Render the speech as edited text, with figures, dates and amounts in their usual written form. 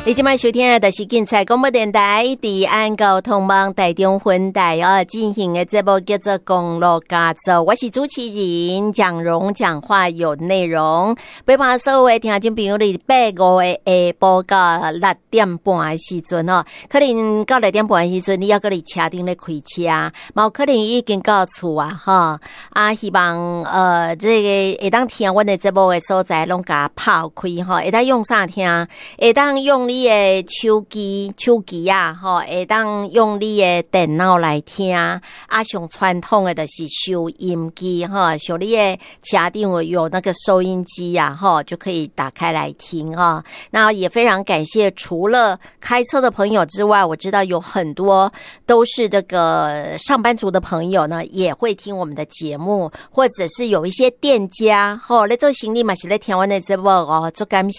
你今晚收听的就是警察广播电台伫安交通网台中分台进行的节目叫做公路驾照，我是主持人蒋荣，讲话有内容。陪伴所有的听众朋友你8、5的下晡到6點半的時陣可能到6點半的時陣你要搁你車頂咧開車，嘛有可能已經到厝希望這個會當聽阮的節目的所在攏甲拋開會當用啥聽？會當用你的手機會當用你的電腦來聽上傳統的就是收音機像你的車頂有那個收音機就可以打開來聽那也非常感謝除了開車的朋友之外，我知道有很多都是這個上班族的朋友呢也會聽我們的節目，或者是有一些店家你做生意嘛是咧聽我的節目足感謝